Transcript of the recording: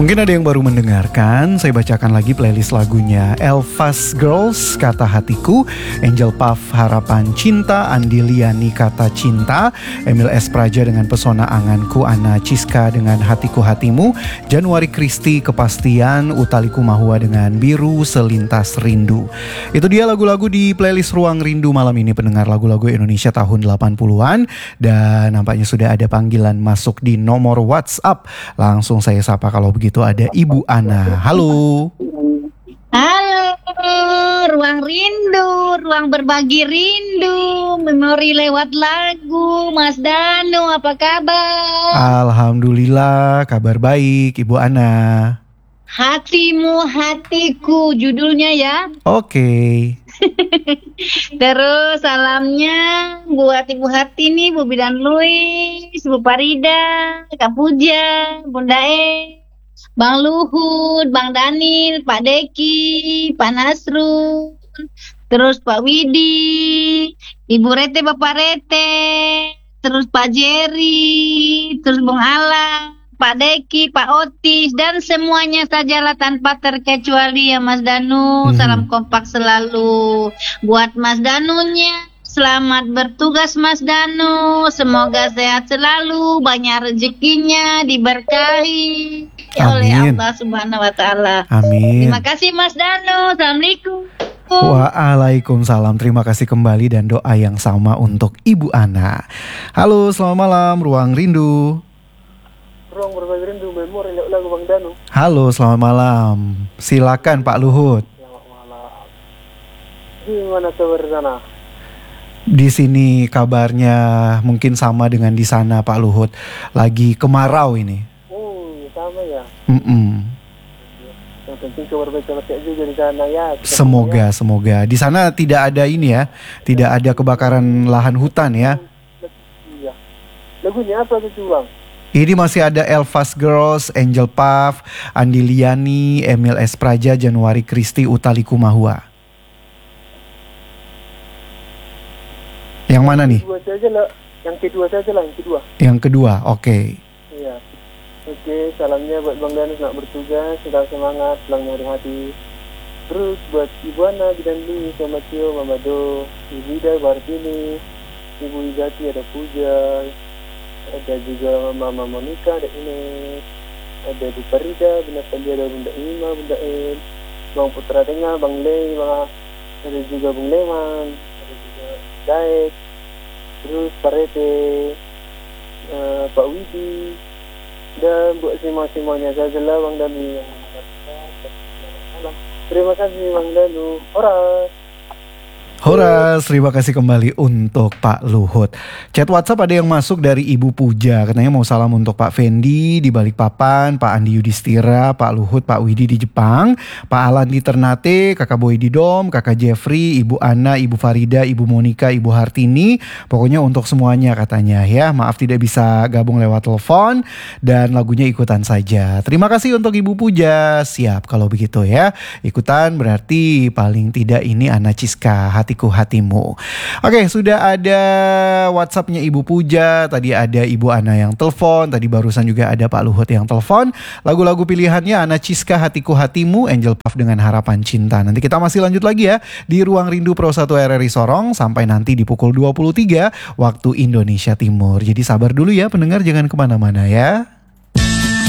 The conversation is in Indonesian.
Mungkin ada yang baru mendengarkan, saya bacakan lagi playlist lagunya. Elvas Girls, Kata Hatiku, Angel Puff, Harapan Cinta, Andi Liani, Kata Cinta, Emil S. Praja dengan Pesona Anganku, Ana Ciska dengan Hatiku Hatimu, Januari Kristi, Kepastian, Utaliku Mahua dengan Biru, Selintas Rindu. Itu dia lagu-lagu di playlist Ruang Rindu malam ini, pendengar lagu-lagu Indonesia tahun 80-an. Dan nampaknya sudah ada panggilan masuk di nomor WhatsApp. Langsung saya sapa kalau begitu. Itu ada Ibu Ana. Halo. Halo, Ruang Rindu, ruang berbagi rindu, memori lewat lagu. Mas Danu, apa kabar? Alhamdulillah, kabar baik, Ibu Ana. Hatimu hatiku, judulnya ya. Oke. Terus salamnya buat Ibu Hartini, Bu Bidan Luis, Bu Parida, Kak Puja, Bunda Bang Luhut, Bang Danil, Pak Deki, Pak Nasrun, terus Pak Widi, Ibu Rete, Bapak Rete, terus Pak Jerry, terus Bung Alam, Pak Deki, Pak Otis, dan semuanya sajalah tanpa terkecuali ya Mas Danu. Salam kompak selalu buat Mas Danunya. Selamat bertugas Mas Danu. Semoga sehat selalu, banyak rezekinya, diberkahi oleh Allah Subhanahu wa Ta'ala. Amin. Terima kasih Mas Danu. Assalamualaikum. Waalaikumsalam. Terima kasih kembali dan doa yang sama untuk Ibu Ana. Halo, selamat malam Ruang Rindu. Ruang berbagi rindu, memori lagu Bang Danu. Halo, selamat malam. Silakan Pak Luhut. Selamat malam. Gimana kabar sana? Di sini kabarnya mungkin sama dengan di sana Pak Luhut. Lagi kemarau ini. Sama ya. Yang penting kabar baik juga di sana ya. Semoga. Di sana tidak ada ini ya, tidak ada kebakaran lahan hutan ya. Iya. Lagunya apa itu Bang? Ini masih ada Elvas Girls, Angel Puff, Andi Liani, Emil S. Praja, Januari Kristi, Utaliku Mahua. Yang mana nih? Yang kedua saja lah. Yang kedua, oke. Iya. Oke, salamnya buat Bang Danu nak bertugas, sedang semangat, pulangnya dari hati. Terus buat Ibu Ana, Bidan Lu, sama Tio, Mama Do, Ibu Ida, Bartini, Ibu Igati, ada Puja, ada juga Mama Monica, ada Ines, ada Bu Parida, Bunda Pandia, ada Bunda Ima, Bunda En, Bang Putra Tengah, Bang Lei, ada juga Bung Leman, ada juga Daek, terus Pak Rete, Pak Widi, dan buat semuanya saja lah Bang Danu yang mendengarkan. Terima kasih Bang Danu. Horas, terima kasih kembali untuk Pak Luhut. Chat WhatsApp ada yang masuk dari Ibu Puja. Katanya mau salam untuk Pak Fendi di Balikpapan, Pak Andi Yudhistira, Pak Luhut, Pak Widi di Jepang, Pak Alan di Ternate, Kakak Boy di Dom, Kakak Jeffrey, Ibu Ana, Ibu Farida, Ibu Monica, Ibu Hartini. Pokoknya untuk semuanya katanya ya. Maaf tidak bisa gabung lewat telepon dan lagunya ikutan saja. Terima kasih untuk Ibu Puja. Siap kalau begitu ya. Ikutan berarti paling tidak ini Ana Ciska, Hatiku Hatimu. Oke, sudah ada WhatsAppnya Ibu Puja. Tadi ada Ibu Ana yang telepon. Tadi barusan juga ada Pak Luhut yang telepon. Lagu-lagu pilihannya Ana Ciska, Hatiku Hatimu, Angel Puff dengan Harapan Cinta. Nanti kita masih lanjut lagi ya di Ruang Rindu Pro 1 RRI Sorong sampai nanti di pukul 23 waktu Indonesia Timur. Jadi sabar dulu ya pendengar, jangan kemana-mana ya.